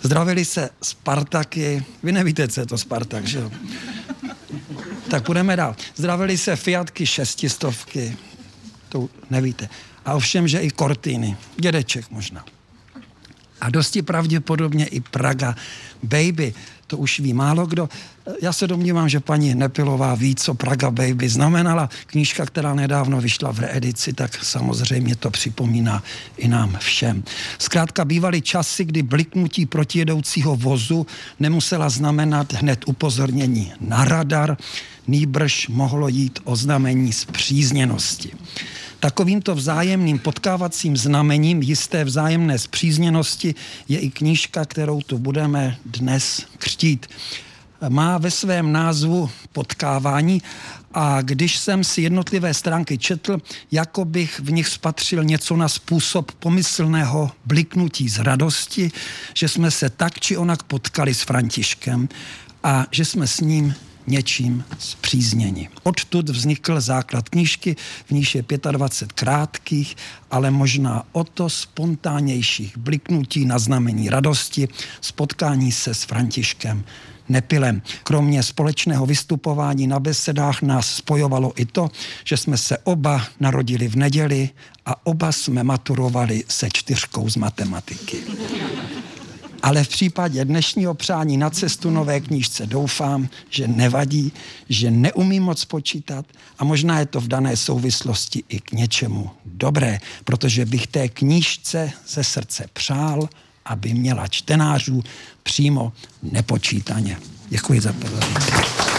Zdravili se Spartaky, vy nevíte, co je to Spartak, že jo? Tak půjdeme dál. Zdravili se Fiatky 600, to nevíte. A ovšem, že i Cortiny, dědeček možná. A dosti pravděpodobně i Praga Baby, to už ví málo kdo. Já se domnívám, že paní Nepilová ví, co Praga Baby znamenala. Knížka, která nedávno vyšla v reedici, tak samozřejmě to připomíná i nám všem. Zkrátka bývaly časy, kdy bliknutí protijedoucího vozu nemusela znamenat hned upozornění na radar, nýbrž mohlo jít o znamení spřízněnosti. Takovýmto vzájemným potkávacím znamením jisté vzájemné spřízněnosti je i knížka, kterou tu budeme dnes křtít. Má ve svém názvu Potkávání a když jsem si jednotlivé stránky četl, jako bych v nich spatřil něco na způsob pomyslného bliknutí z radosti, že jsme se tak či onak potkali s Františkem a že jsme s ním něčím spřízněni. Odtud vznikl základ knížky, v níž je 25 krátkých, ale možná o to spontánnějších bliknutí na znamení radosti, spotkání se s Františkem Nepilem. Kromě společného vystupování na besedách nás spojovalo i to, že jsme se oba narodili v neděli a oba jsme maturovali se 4 z matematiky. Ale v případě dnešního přání na cestu nové knížce doufám, že nevadí, že neumím moc počítat a možná je to v dané souvislosti i k něčemu dobré, protože bych té knížce ze srdce přál, aby měla čtenářů přímo nepočítaně. Děkuji za pozornost.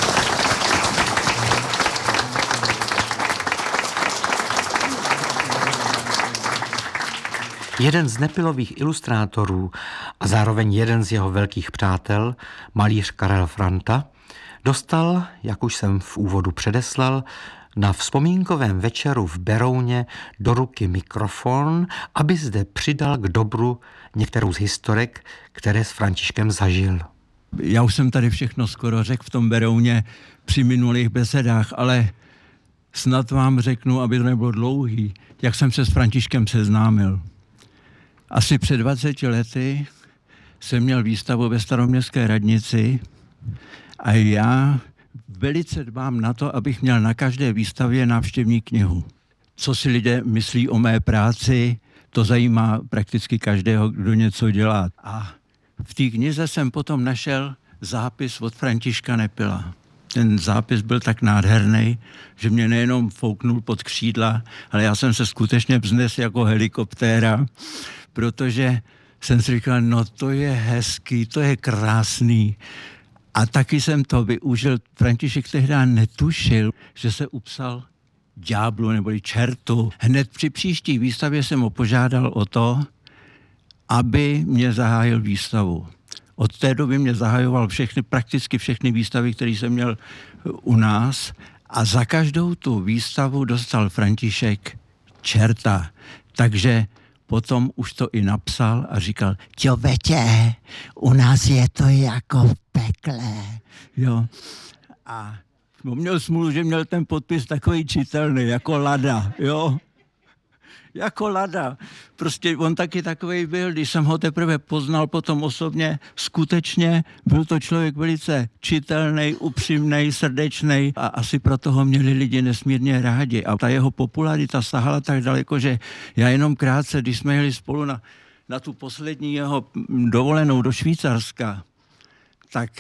Jeden z Nepilových ilustrátorů a zároveň jeden z jeho velkých přátel, malíř Karel Franta, dostal, jak už jsem v úvodu předeslal, na vzpomínkovém večeru v Berouně do ruky mikrofon, aby zde přidal k dobru některou z historek, které s Františkem zažil. Já už jsem tady všechno skoro řekl v tom Berouně při minulých besedách, ale snad vám řeknu, aby to nebylo dlouhý, jak jsem se s Františkem seznámil. Asi před 20 lety jsem měl výstavu ve Staroměstské radnici a já velice dbám na to, abych měl na každé výstavě návštěvní knihu. Co si lidé myslí o mé práci, to zajímá prakticky každého, kdo něco dělá. A v té knize jsem potom našel zápis od Františka Nepila. Ten zápis byl tak nádherný, že mě nejenom fouknul pod křídla, ale já jsem se skutečně vznesl jako helikoptéra, protože jsem si říkal, no to je hezký, to je krásný. A taky jsem to využil. František tehdy netušil, že se upsal ďáblu neboli čertu. Hned při příští výstavě jsem ho požádal o to, aby mě zahájil výstavu. Od té doby mě zahajoval prakticky všechny výstavy, které jsem měl u nás a za každou tu výstavu dostal František čerta. Takže potom už to i napsal a říkal, Čověče, u nás je to jako v pekle. Jo. A měl smůlu, že měl ten podpis takový čitelný, jako Lada, jo. Jako Lada. Prostě on taky takovej byl, když jsem ho teprve poznal potom osobně, skutečně byl to člověk velice čitelný, upřímný, srdečný a asi proto ho měli lidi nesmírně rádi. A ta jeho popularita sahala tak daleko, že já jenom krátce, když jsme jeli spolu na tu poslední jeho dovolenou do Švýcarska, tak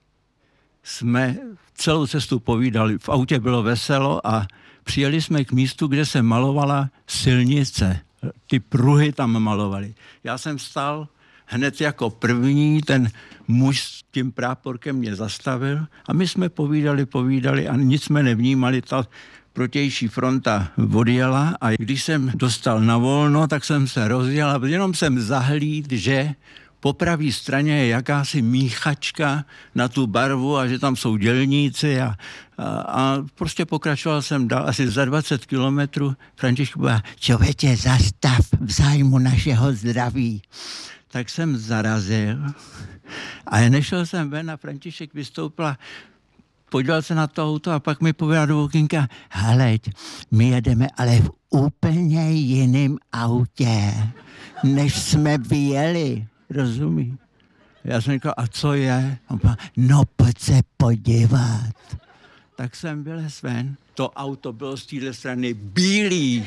jsme celou cestu povídali. V autě bylo veselo a přijeli jsme k místu, kde se malovala silnice. Ty pruhy tam malovali. Já jsem stál hned jako první, ten muž s tím práporkem mě zastavil a my jsme povídali a nic jsme nevnímali. Ta protější fronta odjela a když jsem dostal na volno, tak jsem se rozjel a jenom jsem zahlídl, že po pravé straně je jakási míchačka na tu barvu a že tam jsou dělníci a prostě pokračoval jsem dál asi za 20 kilometrů. František byl, Čověče, zastav v zájmu našeho zdraví. Tak jsem zarazil a nešel jsem ven a František vystoupil a podíval se na to auto a pak mi povedal do okýnka, heleď, my jedeme ale v úplně jiném autě, než jsme vyjeli. Rozumí? Já jsem říkal, a co je? On říkal, no pojď se podívat. Tak jsem vylez ven, to auto bylo z téhle strany bílý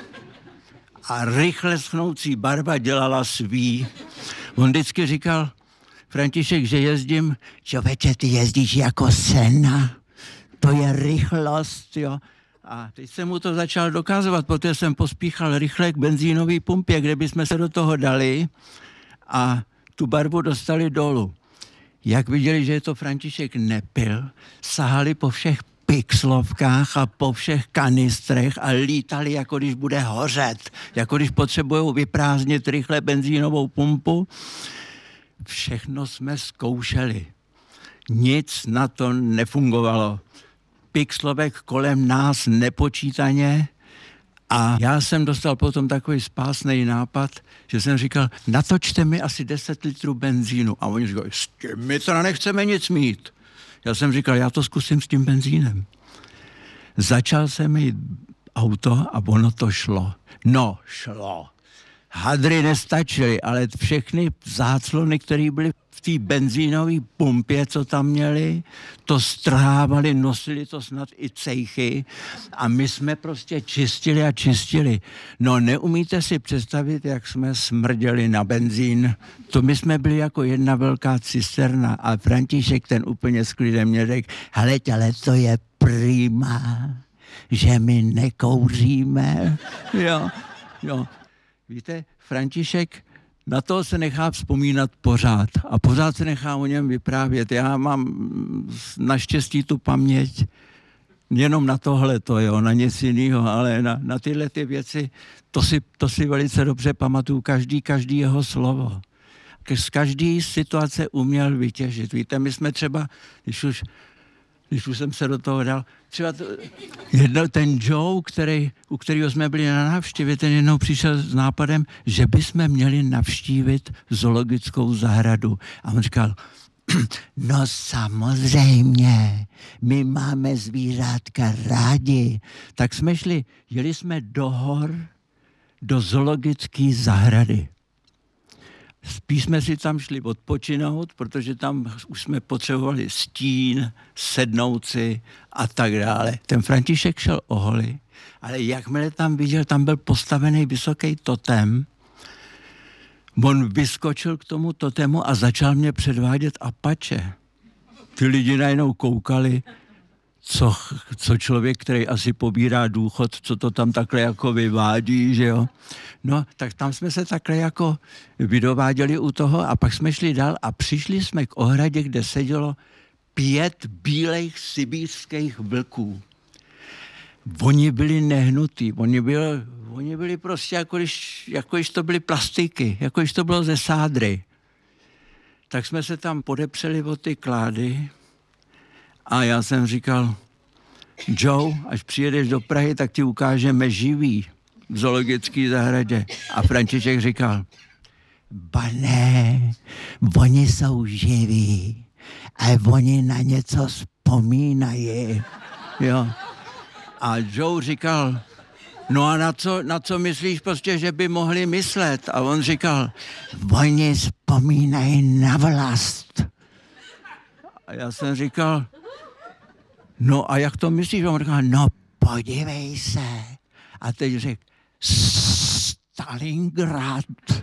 a rychle schnoucí barva dělala svý. On vždycky říkal, František, že jezdím, člověče, ty jezdíš jako sena, to je rychlost, jo. A teď jsem mu to začal dokazovat, protože jsem pospíchal rychle k benzínové pumpě, kde bychom se do toho dali a tu barvu dostali dolů. Jak viděli, že je to František nepil, sahali po všech pixlovkách a po všech kanistrech a lítali, jako když bude hořet, jako když potřebujou vyprázdnit rychle benzínovou pumpu. Všechno jsme zkoušeli. Nic na to nefungovalo. Pixlovek kolem nás nepočítaně a já jsem dostal potom takový spásný nápad, že jsem říkal, natočte mi asi 10 litrů benzínu. A oni říkali, s tím my teda nechceme nic mít. Já jsem říkal, já to zkusím s tím benzínem. Začal jsem mít auto a ono to šlo. No, šlo. Hadry nestačily, ale všechny záclony, které byly v té benzínové pumpě, co tam měli, to strhávali, nosili to snad i cejchy a my jsme prostě čistili a čistili. No neumíte si představit, jak jsme smrděli na benzín. To my jsme byli jako jedna velká cisterna a František ten úplně s klidem mě řekl, hele, ale to je prima, že my nekouříme. Jo. Víte, František na to se nechá vzpomínat pořád a pořád se nechá o něm vyprávět. Já mám naštěstí tu paměť jenom na tohleto, jo, na nic jiného, ale na tyhle ty věci, to si velice dobře pamatuju, každý jeho slovo. Z každé situace uměl vytěžit. Víte, my jsme třeba, když už jsem se do toho dal, třeba ten Joe, u kterého jsme byli na návštěvě, ten jednou přišel s nápadem, že bychom měli navštívit zoologickou zahradu. A on říkal, no samozřejmě, my máme zvířátka rádi. Tak jsme jeli jsme do hor, do zoologické zahrady. Spíš jsme si tam šli odpočinout, protože tam už jsme potřebovali stín, sednout si a tak dále. Ten František šel oholi, ale jakmile tam viděl, tam byl postavený vysoký totem, on vyskočil k tomu totému a začal mě předvádět Apache. Ty lidi najednou koukali, co člověk, který asi pobírá důchod, co to tam takhle jako vyvádí, že jo. No, tak tam jsme se takhle jako vydováděli u toho a pak jsme šli dál a přišli jsme k ohradě, kde sedělo 5 bílejch sibírských vlků. Oni byli nehnutí, oni byli prostě jako když to byly plastiky, jako když to bylo ze sádry. Tak jsme se tam podepřeli o ty klády a já jsem říkal, Joe, až přijedeš do Prahy, tak ti ukážeme živý v zoologické zahradě. A František říkal, Pane, oni jsou živí a oni na něco vzpomínají. Jo. A Joe říkal, no a na co myslíš prostě, že by mohli myslet? A on říkal, oni vzpomínají na vlast. A já jsem říkal, no a jak to myslíš? A on říkal, no podívej se. A teď řekl, Stalingrad.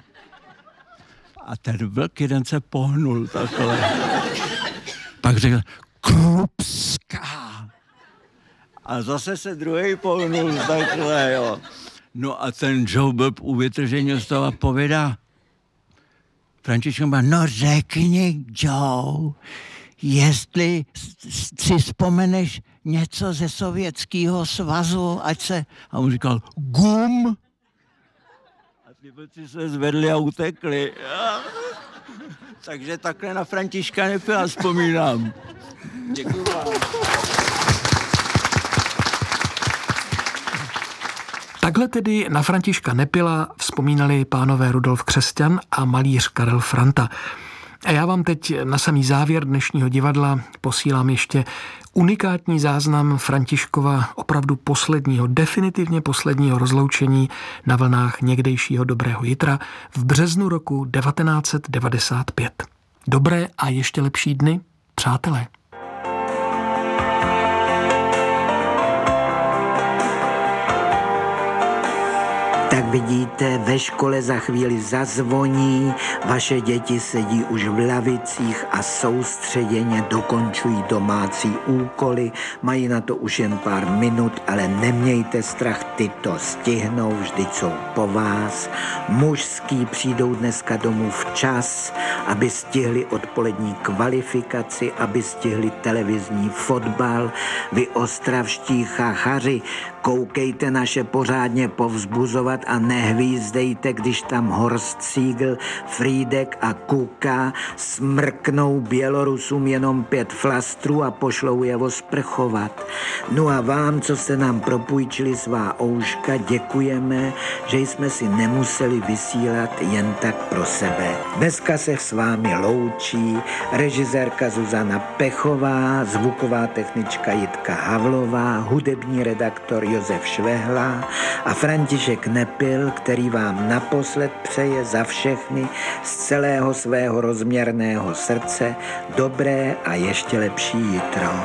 A ten vlk jeden se pohnul takhle. Pak řekl, Krupská. A zase se druhý pohnul takhle, jo. No a ten Joe byl u vytržení z toho a povědá, František má, no řekni, Joe, jestli si vzpomeneš něco ze Sovětského svazu, ať se... A on říkal, gum. A ty vlci se zvedli a utekli. Takže takhle na Františka Nepila vzpomínám. Děkuju vám. Takhle tedy na Františka Nepila vzpomínali pánové Rudolf Křesťan a malíř Karel Franta. A já vám teď na samý závěr dnešního divadla posílám ještě unikátní záznam Františkova opravdu definitivně posledního rozloučení na vlnách někdejšího Dobrého Jitra v březnu roku 1995. Dobré a ještě lepší dny, přátelé. Tak vidíte, ve škole za chvíli zazvoní, vaše děti sedí už v lavicích a soustředěně dokončují domácí úkoly, mají na to už jen pár minut, ale nemějte strach, ty to stihnou, vždyť jsou po vás. Mužský přijdou dneska domů včas, aby stihli odpolední kvalifikaci, aby stihli televizní fotbal. Vy ostravští chachaři, koukejte naše pořádně povzbuzovat a nehvízdejte, když tam Horst Siegel, Frýdek a Kuka smrknou Bělorusům jenom 5 flastrů a pošlou je osprchovat. No a vám, co jste nám propůjčili svá ouška, děkujeme, že jsme si nemuseli vysílat jen tak pro sebe. Dneska se s vámi loučí režisérka Zuzana Pechová, zvuková technička Jitka Havlová, hudební redaktor Josef Švehla a František Nepil, který vám naposled přeje za všechny z celého svého rozměrného srdce dobré a ještě lepší jitro.